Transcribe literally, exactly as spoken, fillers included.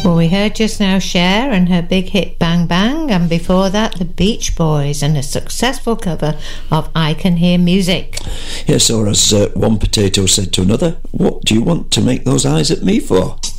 Well, we heard just now Cher and her big hit Bang Bang, and before that the Beach Boys and a successful cover of I Can Hear Music. Yes, or as uh, one potato said to another, what do you want to make those eyes at me for?